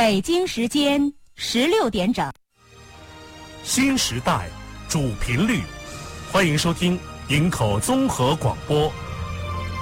北京时间16点整。 新时代主频率，欢迎收听营口综合广播